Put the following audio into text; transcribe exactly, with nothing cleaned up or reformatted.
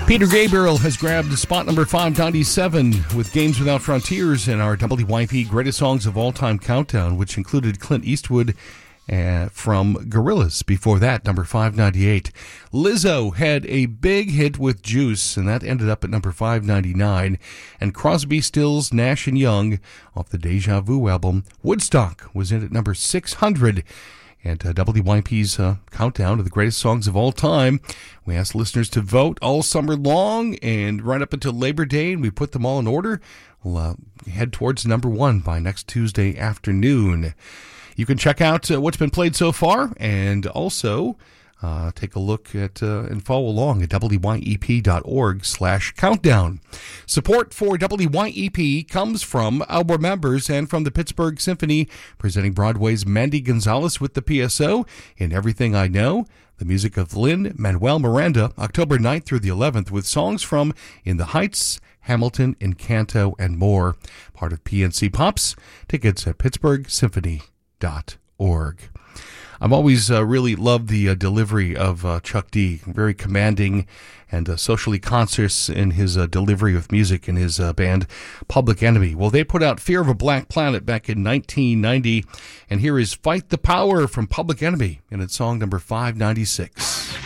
Peter Gabriel has grabbed spot number five ninety-seven with Games Without Frontiers in our W Y P Greatest Songs of All Time Countdown, which included Clint Eastwood uh, from Gorillaz. Before that, number five ninety-eight. Lizzo had a big hit with Juice, and that ended up at number five ninety-nine. And Crosby, Stills, Nash and Young off the Deja Vu album, Woodstock, was in at number six hundred. And uh, W Y P's uh, countdown to the greatest songs of all time. We asked listeners to vote all summer long and right up until Labor Day, and we put them all in order. We'll uh, head towards number one by next Tuesday afternoon. You can check out uh, what's been played so far, and also uh, take a look at uh, and follow along at W Y E P dot org slash countdown. Support for W Y E P comes from our members and from the Pittsburgh Symphony, presenting Broadway's Mandy Gonzalez with the P S O in Everything I Know. The music of Lin-Manuel Miranda, October ninth through the eleventh, with songs from In the Heights, Hamilton, Encanto, and more. Part of P N C Pops. Tickets at pittsburgh symphony dot org. I've always uh, really loved the uh, delivery of uh, Chuck D. Very commanding and uh, socially conscious in his uh, delivery of music in his uh, band Public Enemy. Well, they put out Fear of a Black Planet back in nineteen ninety, and here is Fight the Power from Public Enemy, and it's song number five ninety-six.